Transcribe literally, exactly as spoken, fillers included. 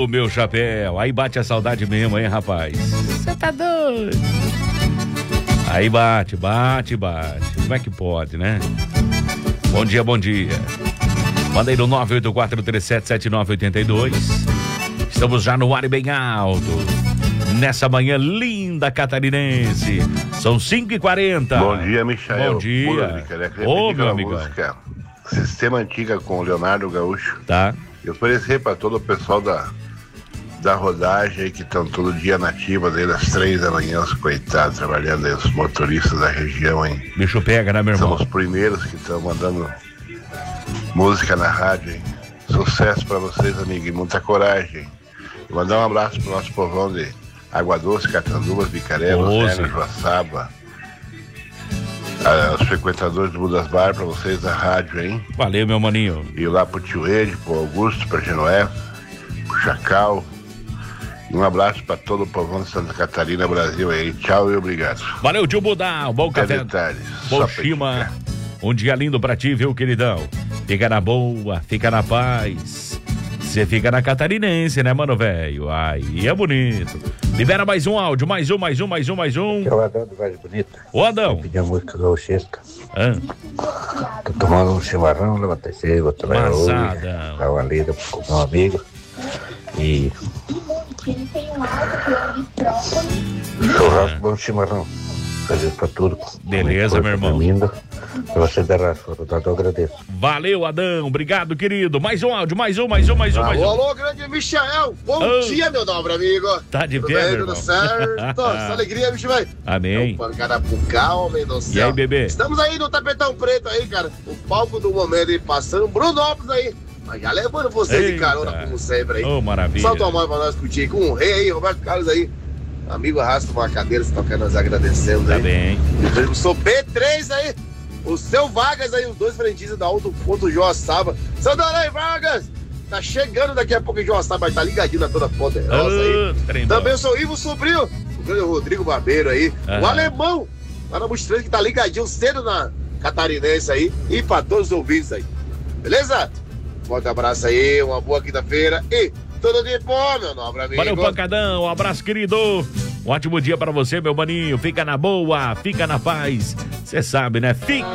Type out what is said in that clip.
Ô, meu chapéu, aí bate a saudade mesmo, hein, rapaz? Você tá doido? Aí bate, bate, bate. Como é que pode, né? Bom dia, bom dia. Manda aí no nove oito quatro três sete sete nove oito dois. Estamos já no ar e bem alto. Nessa manhã linda catarinense. São cinco e quarenta. Bom dia, Michael. Bom dia. Ô, meu amigão. Música Sistema Antiga com o Leonardo Gaúcho. Tá. Eu ofereci para todo o pessoal da, da rodagem aí que estão todo dia nativa, desde as três da manhã, os coitados trabalhando aí, os motoristas da região, hein? Bicho pega, né, meu irmão? São os primeiros que estão mandando música na rádio, hein? Sucesso para vocês, amigo, e muita coragem. Vou mandar um abraço pro nosso povão de Água Doce, Catanduvas, Bicarelos, Serra, Joaçaba. Ah, os frequentadores do Budas Bar, pra vocês da rádio, hein? Valeu, meu maninho. E lá pro Tio Ed, pro Augusto, pra Genoé, pro Chacal. E um abraço pra todo o povão de Santa Catarina, Brasil aí. Tchau e obrigado. Valeu, tio Budá. Um bom café. Detalhes. Bom chima. Um dia lindo pra ti, viu, queridão? Fica na boa, fica na paz. Você fica na catarinense, né, mano, velho? Aí é bonito. Libera mais um áudio, mais um, mais um, mais um, mais um. É o Adão do Vale Bonita. Ô, Adão. Pedir a música gauchesca. Ah. Tô tomando um chimarrão, levantei cedo, vou trabalhar hoje. Masada. Tava ali com meu amigo. E... churrasco, bom chimarrão. Fazer pra tudo. Beleza, meu irmão. Dormindo. Pra você da raça, eu agradeço. Valeu, Adão. Obrigado, querido. Mais um áudio, mais um, mais um, mais um, mais um. Alô, alô, grande Michael. Bom oh. dia, meu nobre amigo. Tá de tudo pé, bem, meu tudo irmão? certo? Essa alegria, bicho, velho. Amém. É um pancarapucá, homem do céu. E aí, bebê? Estamos aí no tapetão preto aí, cara. O palco do momento aí, passando Brunópolis aí. Mas já levando você Eita. de carona, como sempre aí. Ô, oh, maravilha. Solta uma mão pra nós curtir com o rei aí, Roberto Carlos aí. Amigo arrasta uma cadeira, se tocar nós agradecendo tá aí. Tá bem. Eu sou B três aí. O seu Vargas aí, os dois frentistas da Alto Ponto Joaçaba. Seu Dorei Vargas, tá chegando daqui a pouco em Joaçaba, vai estar tá ligadinho na toda poderosa aí. Oh, Também eu sou o Ivo Sobrinho, o grande Rodrigo Barbeiro aí. Uhum. O alemão, lá na Mostreira, que tá ligadinho cedo na Catarinense aí. E pra todos os ouvintes aí. Beleza? Forte abraço aí, uma boa quinta-feira e tudo de bom, meu nobre amigo. Valeu, pancadão, um abraço, querido. Um ótimo dia pra você, meu maninho. Fica na boa, fica na paz. Você sabe, né? Fica